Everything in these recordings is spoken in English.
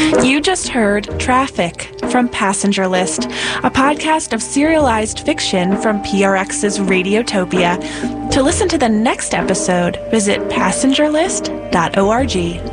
You just heard Traffic from Passenger List, a podcast of serialized fiction from PRX's Radiotopia. To listen to the next episode, visit passengerlist.org.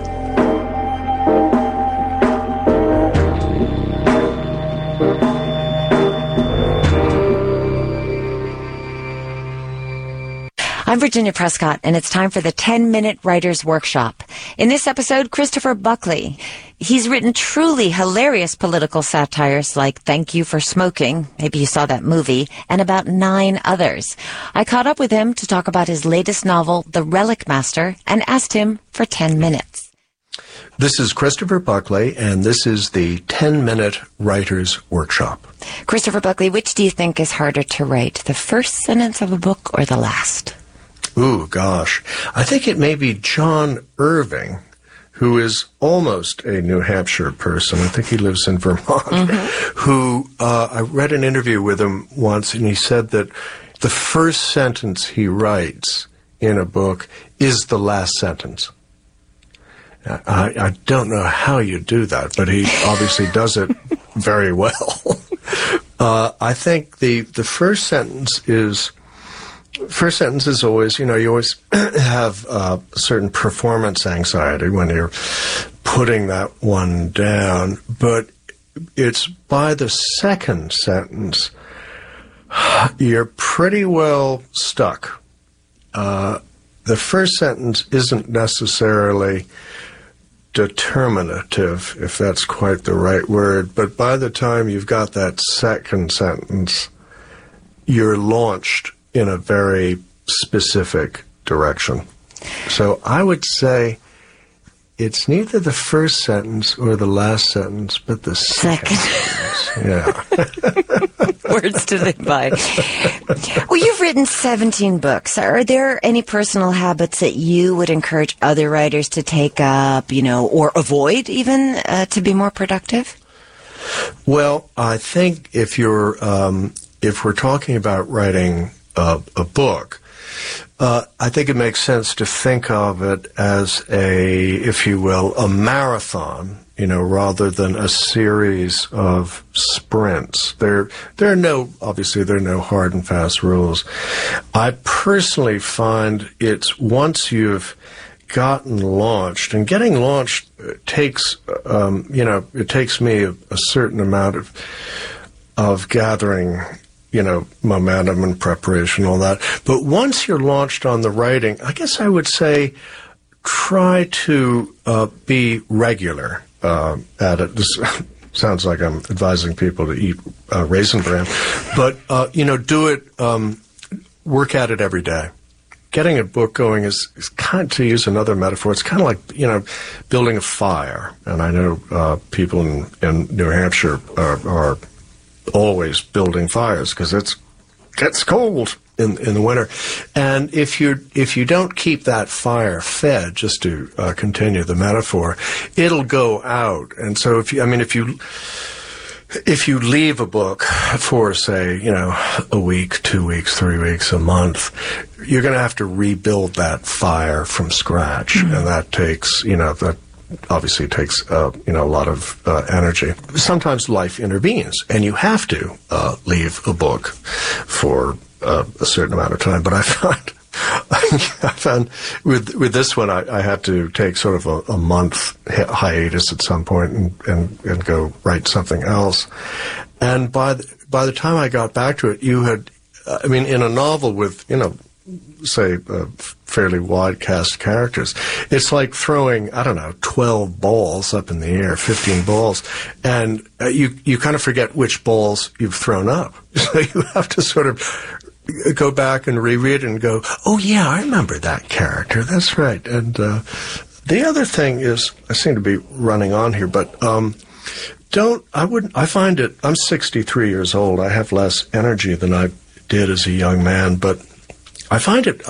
I'm Virginia Prescott, and it's time for the 10-Minute Writer's Workshop. In this episode, Christopher Buckley. He's written truly hilarious political satires like Thank You for Smoking, maybe you saw that movie, and about 9 others. I caught up with him to talk about his latest novel, The Relic Master, and asked him for 10 minutes. This is Christopher Buckley, and this is the 10-Minute Writer's Workshop. Christopher Buckley, which do you think is harder to write, the first sentence of a book or the last? Ooh, gosh. I think it may be John Irving, who is almost a New Hampshire person. I think he lives in Vermont, who I read an interview with him once, and he said that the first sentence he writes in a book is the last sentence. I don't know how you do that, but he obviously does it very well. I think the first sentence is always, you always have a certain performance anxiety when you're putting that one down, but it's by the second sentence, you're pretty well stuck. The first sentence isn't necessarily determinative, if that's quite the right word, but by the time you've got that second sentence, you're launched in a very specific direction. So I would say it's neither the first sentence or the last sentence, but the second sentence. Yeah. Words to live by. Well, you've written 17 books. Are there any personal habits that you would encourage other writers to take up, or avoid even, to be more productive? Well, I think if we're talking about writing a book, I think it makes sense to think of it as if you will, a marathon, rather than a series of sprints. There are no hard and fast rules. I personally find it's once you've gotten launched, and getting launched takes, it takes me a certain amount of gathering momentum and preparation, all that. But once you're launched on the writing, I guess I would say try to be regular at it. This sounds like I'm advising people to eat Raisin Bran. But, do it, work at it every day. Getting a book going is kind of, to use another metaphor, it's kind of like, building a fire. And I know people in New Hampshire are always building fires because it gets cold in the winter, and if you don't keep that fire fed, just to continue the metaphor, it'll go out. And so if you leave a book for, say, a week, 2 weeks, 3 weeks, a month, you're going to have to rebuild that fire from scratch, and that takes that obviously takes a lot of energy. Sometimes life intervenes, and you have to leave a book for a certain amount of time. But I found with this one, I had to take sort of a month hiatus at some point and go write something else. And by the time I got back to it, in a novel with say fairly wide cast of characters, it's like throwing 12 balls up in the air, 15 balls, and you kind of forget which balls you've thrown up. So you have to sort of go back and reread it and go, oh yeah, I remember that character, that's right. And the other thing is, I seem to be running on here, but I find it, I'm 63 years old, I have less energy than I did as a young man, but I find it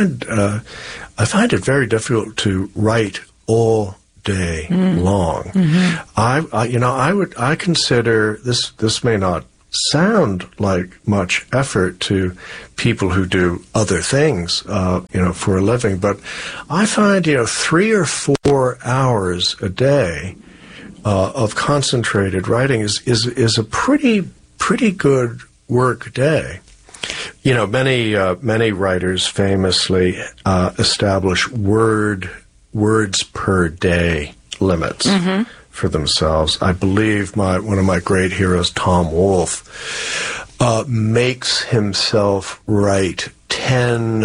very difficult to write all day long. Mm-hmm. I consider this may not sound like much effort to people who do other things, for a living, but I find 3 or 4 hours a day of concentrated writing is a pretty good work day. You know, many writers famously establish words per day limits for themselves. I believe one of my great heroes, Tom Wolfe, makes himself write 10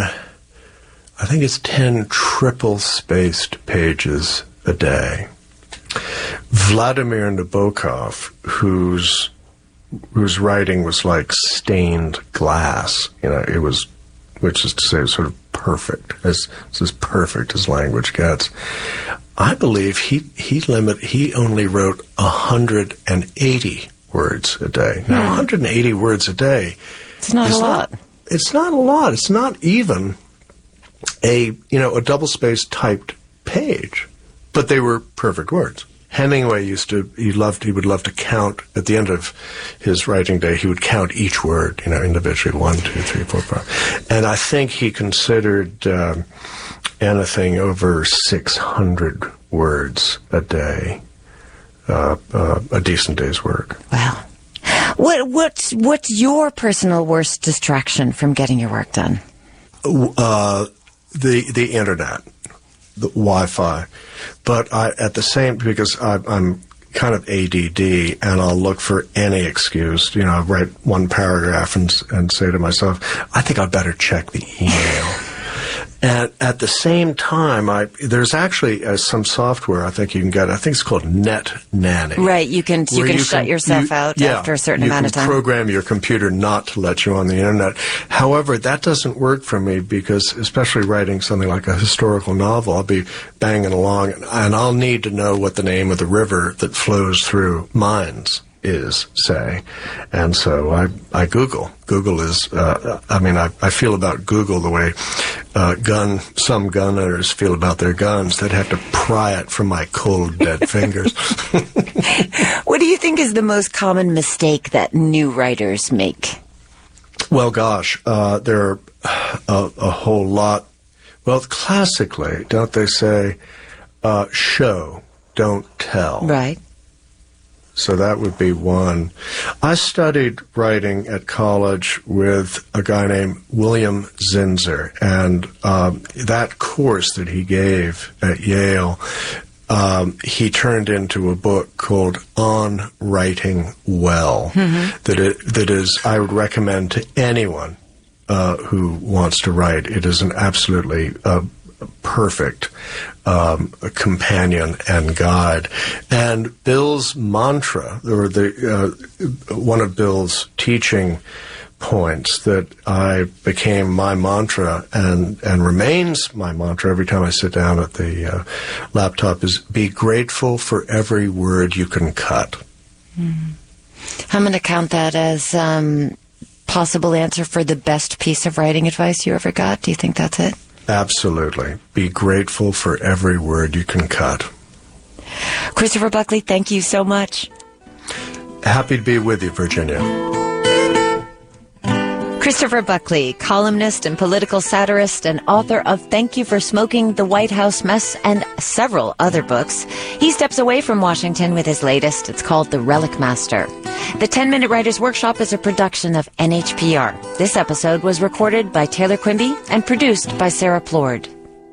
triple-spaced pages a day. Vladimir Nabokov, whose writing was like stained glass, you know, which is to say, sort of perfect, as perfect as language gets. I believe he only wrote 180 words a day. Now, 180 words a day. It's not a lot. It's not a lot. It's not even a double-spaced typed page, but they were perfect words. Hemingway he would love to count at the end of his writing day. He would count each word, individually, 1, 2, 3, 4, 5. And I think he considered anything over 600 words a day a decent day's work. Wow. What's your personal worst distraction from getting your work done? The internet, the Wi-Fi. But because I'm kind of ADD, and I'll look for any excuse. I write one paragraph and say to myself, I think I'd better check the email. And at the same time, there's actually some software I think you can get. I think it's called Net Nanny. Right, you can shut yourself out after a certain amount of time. You can program your computer not to let you on the internet. However, that doesn't work for me because, especially writing something like a historical novel, I'll be banging along and I'll need to know what the name of the river that flows through mines is, say. And so I Google. Google is, I feel about Google the way some gun owners feel about their guns. They'd have to pry it from my cold, dead fingers. What do you think is the most common mistake that new writers make? Well, gosh, there are a whole lot. Well, classically, don't they say, show, don't tell? Right. So that would be one. I studied writing at college with a guy named William Zinsser, and that course that he gave at Yale, he turned into a book called On Writing Well. That is, I would recommend to anyone who wants to write. It is an absolutely perfect companion and guide. And Bill's mantra, or one of Bill's teaching points that became my mantra and remains my mantra every time I sit down at the laptop, is be grateful for every word you can cut. I'm going to count that as possible answer for the best piece of writing advice you ever got. Do you think that's it? Absolutely. Be grateful for every word you can cut. Christopher Buckley, thank you so much. Happy to be with you, Virginia. Christopher Buckley, columnist and political satirist and author of Thank You for Smoking the White House Mess and several other books. He steps away from Washington with his latest. It's called The Relic Master. The 10-Minute Writers Workshop is a production of NHPR. This episode was recorded by Taylor Quimby and produced by Sarah Plord.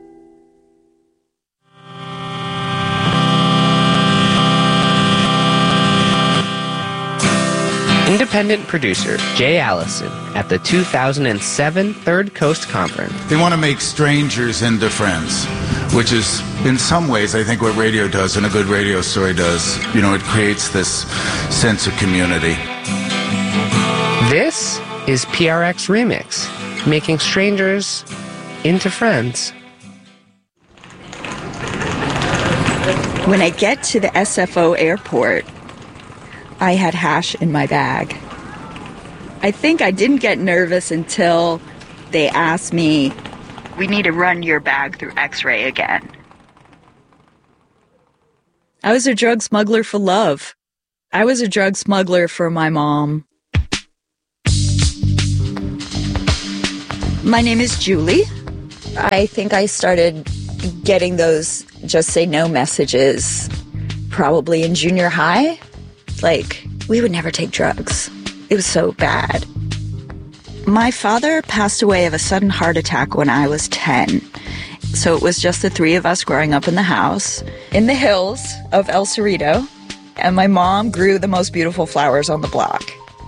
Independent producer Jay Allison at the 2007 Third Coast Conference. They want to make strangers into friends, which is, in some ways, I think what radio does and a good radio story does. It creates this sense of community. This is PRX Remix, making strangers into friends. When I get to the SFO airport, I had hash in my bag. I think I didn't get nervous until they asked me, "We need to run your bag through X-ray again." I was a drug smuggler for love. I was a drug smuggler for my mom. My name is Julie. I think I started getting those just say no messages probably in junior high. Like, we would never take drugs. It was so bad. My father passed away of a sudden heart attack when I was 10. So it was just the three of us growing up in the house in the hills of El Cerrito. And my mom grew the most beautiful flowers on the block.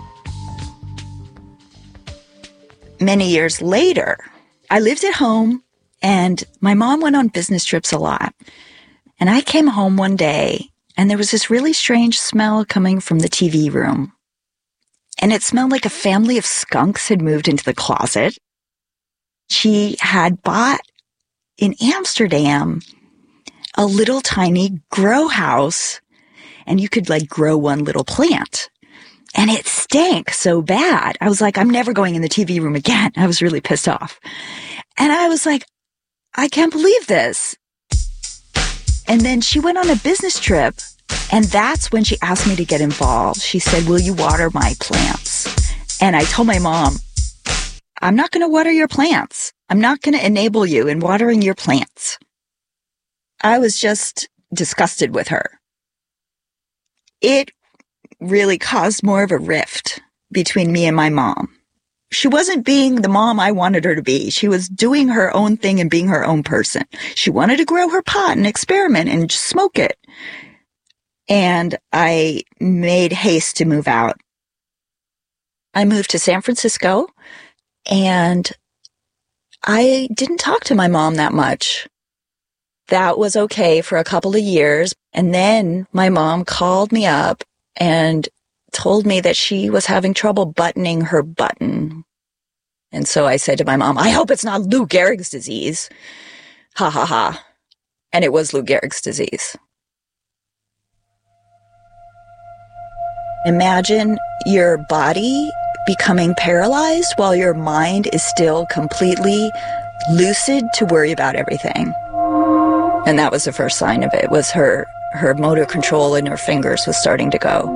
Many years later, I lived at home, and my mom went on business trips a lot. And I came home one day, and there was this really strange smell coming from the TV room. And it smelled like a family of skunks had moved into the closet. She had bought in Amsterdam a little tiny grow house, and you could like grow one little plant. And it stank so bad. I was like, I'm never going in the TV room again. I was really pissed off. And I was like, I can't believe this. And then she went on a business trip, and that's when she asked me to get involved. She said, will you water my plants? And I told my mom, I'm not going to water your plants. I'm not going to enable you in watering your plants. I was just disgusted with her. It really caused more of a rift between me and my mom. She wasn't being the mom I wanted her to be. She was doing her own thing and being her own person. She wanted to grow her pot and experiment and just smoke it. And I made haste to move out. I moved to San Francisco, and I didn't talk to my mom that much. That was okay for a couple of years. And then my mom called me up and told me that she was having trouble buttoning her button. And so I said to my mom, I hope it's not Lou Gehrig's disease. Ha ha ha. And it was Lou Gehrig's disease. Imagine your body becoming paralyzed while your mind is still completely lucid to worry about everything. And that was the first sign of it, was her motor control in her fingers was starting to go.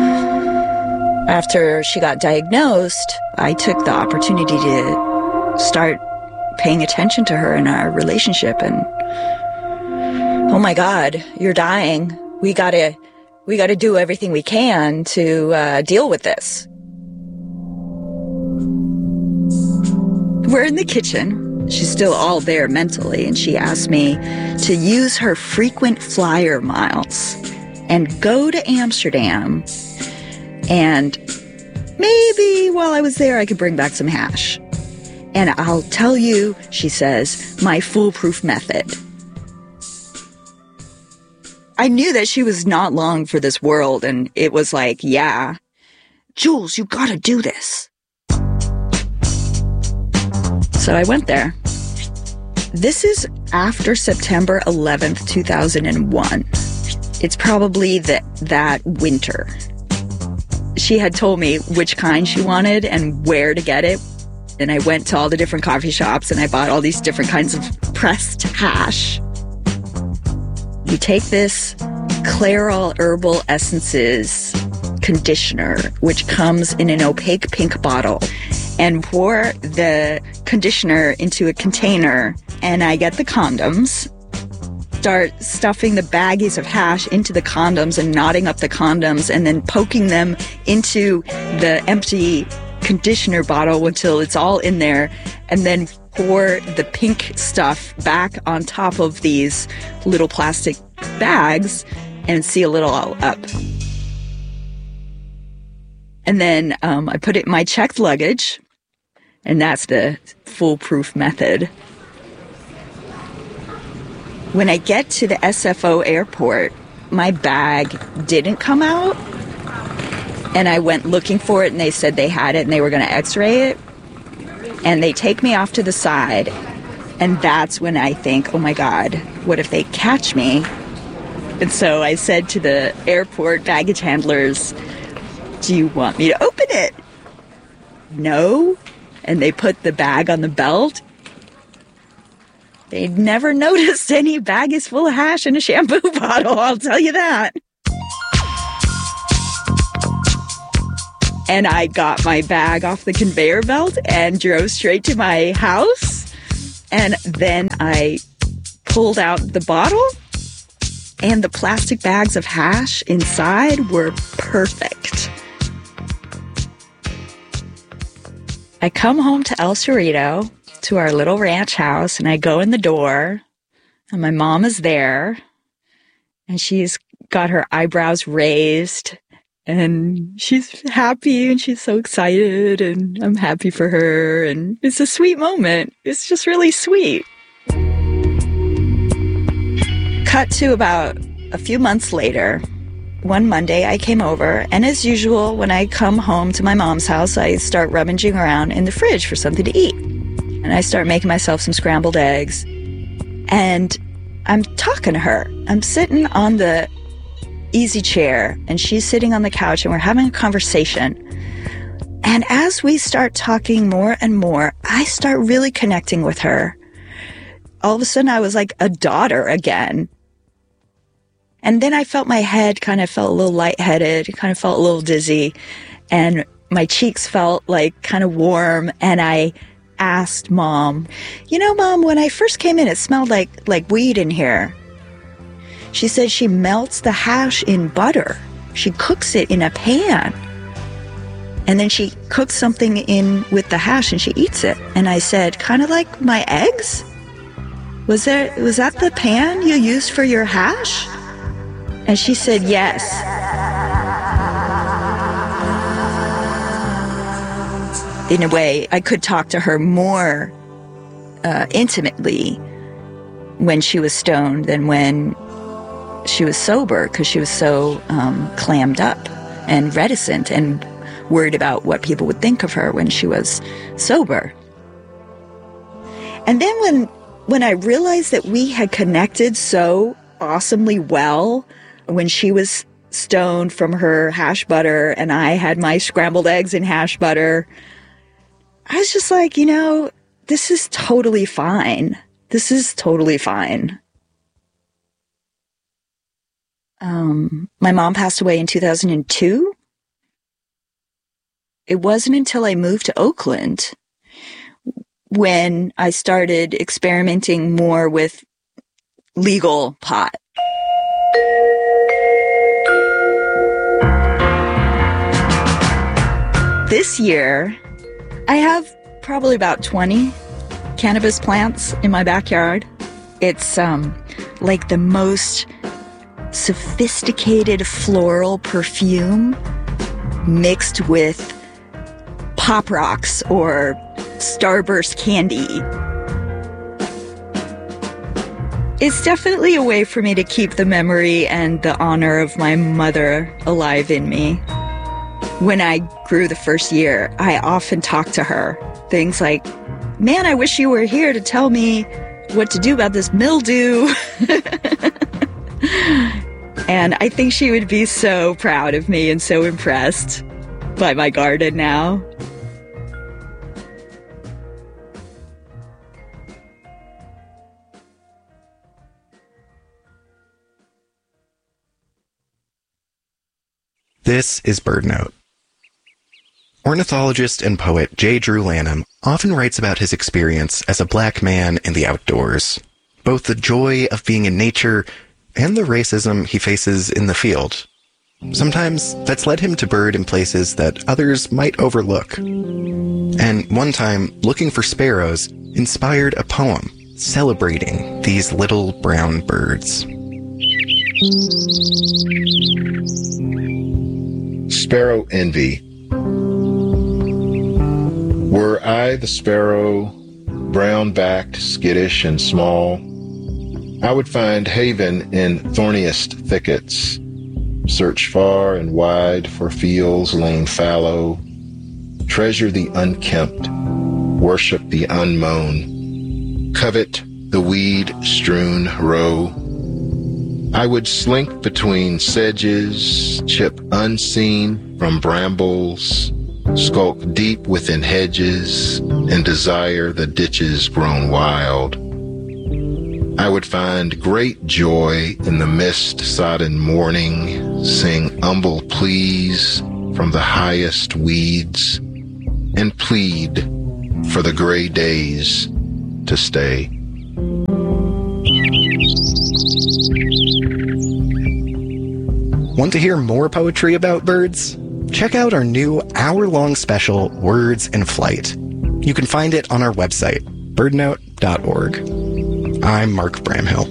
After she got diagnosed, I took the opportunity to start paying attention to her in our relationship. And, oh my God, you're dying. We gotta do everything we can to deal with this. We're in the kitchen. She's still all there mentally, and she asked me to use her frequent flyer miles and go to Amsterdam, and maybe while I was there I could bring back some hash. And I'll tell you, she says, my foolproof method. I knew that she was not long for this world, and it was like, yeah, Jules, you gotta do this. So I went there. This is after September 11th, 2001. It's probably that winter. She had told me which kind she wanted and where to get it. And I went to all the different coffee shops and I bought all these different kinds of pressed hash. You take this Clairol Herbal Essences conditioner, which comes in an opaque pink bottle, and pour the conditioner into a container, and I get the condoms, start stuffing the baggies of hash into the condoms and knotting up the condoms and then poking them into the empty conditioner bottle until it's all in there, and then pour the pink stuff back on top of these little plastic bags and seal it all up. And then I put it in my checked luggage, and that's the foolproof method. When I get to the SFO airport, my bag didn't come out, and I went looking for it, and they said they had it, and they were going to x-ray it, and they take me off to the side, and that's when I think, oh my God, what if they catch me? And so I said to the airport baggage handlers, do you want me to open it? No. And they put the bag on the belt. They'd never noticed any baggies full of hash in a shampoo bottle, I'll tell you that. And I got my bag off the conveyor belt and drove straight to my house. And then I pulled out the bottle And the plastic bags of hash inside were perfect. I come home to El Cerrito, to our little ranch house, and I go in the door, and my mom is there, and she's got her eyebrows raised, and she's happy, and she's so excited, and I'm happy for her, and it's a sweet moment. It's just really sweet. Cut to about a few months later. One Monday I came over, and as usual, when I come home to my mom's house, I start rummaging around in the fridge for something to eat. And I start making myself some scrambled eggs. And I'm talking to her. I'm sitting on the easy chair, and she's sitting on the couch, and we're having a conversation. And as we start talking more and more, I start really connecting with her. All of a sudden, I was like a daughter again. And then I felt my head kind of felt a little lightheaded, kind of felt a little dizzy, and my cheeks felt like kind of warm. And I asked Mom, you know, Mom, when I first came in, it smelled like weed in here. She said she melts the hash in butter. She cooks it in a pan. And then she cooks something in with the hash and she eats it. And I said, kind of like my eggs? Was that the pan you used for your hash? And she said, yes. In a way, I could talk to her more intimately when she was stoned than when she was sober, because she was so clammed up and reticent and worried about what people would think of her when she was sober. And then when I realized that we had connected so awesomely well, when she was stoned from her hash butter and I had my scrambled eggs in hash butter, I was just like, you know, this is totally fine. This is totally fine. My mom passed away in 2002. It wasn't until I moved to Oakland when I started experimenting more with legal pot. This year, I have probably about 20 cannabis plants in my backyard. It's like the most sophisticated floral perfume mixed with Pop Rocks or Starburst candy. It's definitely a way for me to keep the memory and the honor of my mother alive in me. When I grew the first year, I often talked to her. Things like, man, I wish you were here to tell me what to do about this mildew. And I think she would be so proud of me and so impressed by my garden now. This is BirdNote. Ornithologist and poet J. Drew Lanham often writes about his experience as a black man in the outdoors, both the joy of being in nature and the racism he faces in the field. Sometimes that's led him to bird in places that others might overlook. And one time, looking for sparrows inspired a poem celebrating these little brown birds. Sparrow Envy. Were I the sparrow, brown-backed, skittish, and small, I would find haven in thorniest thickets, search far and wide for fields lain fallow, treasure the unkempt, worship the unmown, covet the weed-strewn row. I would slink between sedges, chip unseen from brambles, skulk deep within hedges, and desire the ditches grown wild. I would find great joy in the mist-sodden morning, sing humble pleas from the highest weeds, and plead for the gray days to stay. Want to hear more poetry about birds? Check out our new hour-long special, Words in Flight. You can find it on our website, birdnote.org. I'm Mark Bramhill.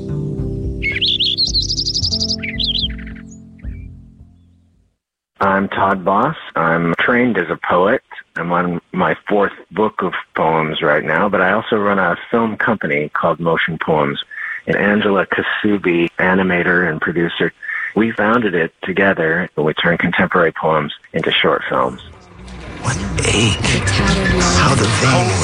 I'm Todd Boss. I'm trained as a poet. I'm on my 4th book of poems right now, but I also run a film company called Motion Poems. And Angela Kasubi, animator and producer, we founded it together, and we turn contemporary poems into short films. What ache? How the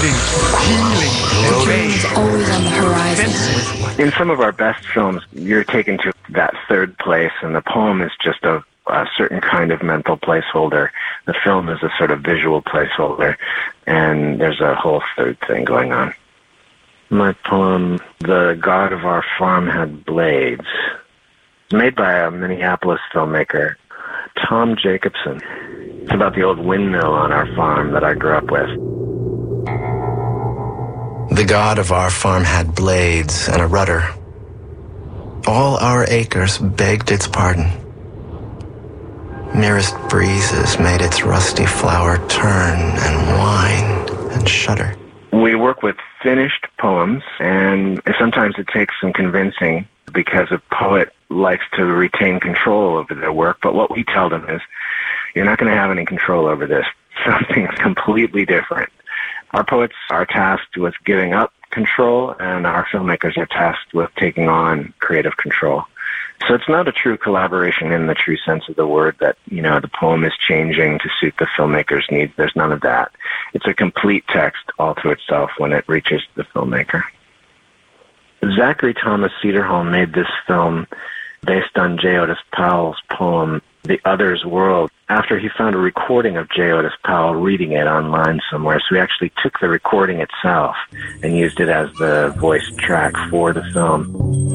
vein is always on the horizon. In some of our best films, you're taken to that third place, and the poem is just a certain kind of mental placeholder. The film is a sort of visual placeholder, and there's a whole third thing going on. My poem, The God of Our Farm Had Blades, made by a Minneapolis filmmaker, Tom Jacobson. It's about the old windmill on our farm that I grew up with. The God of our farm had blades and a rudder. All our acres begged its pardon. Nearest breezes made its rusty flower turn and whine and shudder. We work with finished poems, and sometimes it takes some convincing because a poet likes to retain control over their work, but what we tell them is, you're not going to have any control over this. Something's completely different. Our poets are tasked with giving up control, and our filmmakers are tasked with taking on creative control. So it's not a true collaboration in the true sense of the word that, the poem is changing to suit the filmmaker's needs. There's none of that. It's a complete text all to itself when it reaches the filmmaker. Zachary Thomas Cederholm made this film based on J. Otis Powell's poem, The Other's World, after he found a recording of J. Otis Powell reading it online somewhere. So he actually took the recording itself and used it as the voice track for the film.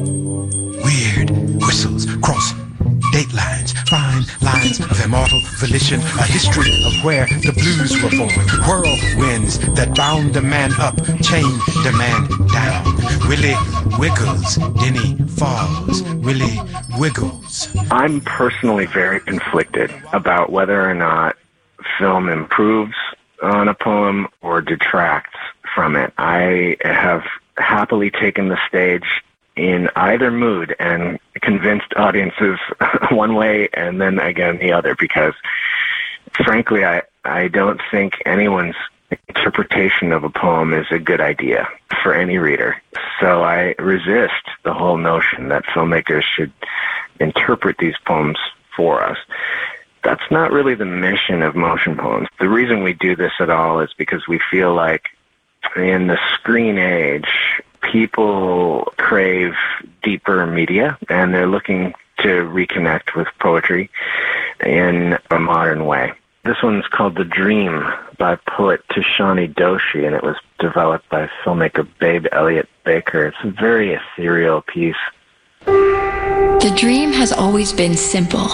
Weird whistles cross date lines, fine lines of immortal volition, a history of where the blues were born, whirlwinds that bound a man up, chained a man down. Willie wiggles, then he falls. Willie wiggles. I'm personally very conflicted about whether or not film improves on a poem or detracts from it. I have happily taken the stage in either mood and convinced audiences one way and then again the other, because frankly I don't think anyone's interpretation of a poem is a good idea for any reader. So I resist the whole notion that filmmakers should interpret these poems for us. That's not really the mission of Motion Poems. The reason we do this at all is because we feel like in the screen age, people crave deeper media, and they're looking to reconnect with poetry in a modern way. This one's called The Dream by poet Tishani Doshi, and it was developed by filmmaker Babe Elliott Baker. It's a very ethereal piece. The dream has always been simple.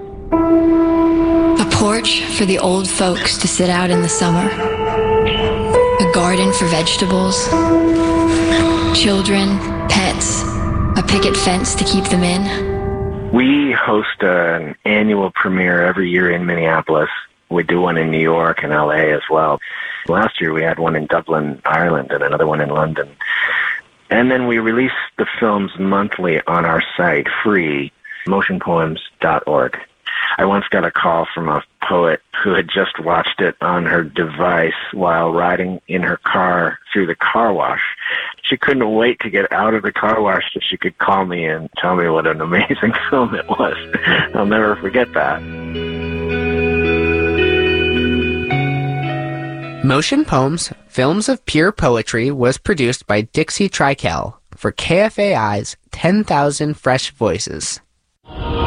A porch for the old folks to sit out in the summer. A garden for vegetables. Children, pets, a picket fence to keep them in. We host an annual premiere every year in Minneapolis. We do one in New York and LA as well. Last year we had one in Dublin, Ireland, and another one in London. And then we release the films monthly on our site, free, motionpoems.org. I once got a call from a poet who had just watched it on her device while riding in her car through the car wash. She couldn't wait to get out of the car wash so she could call me and tell me what an amazing film it was. I'll never forget that. Motion Poems, Films of Pure Poetry was produced by Dixie Trikel for KFAI's 10,000 Fresh Voices.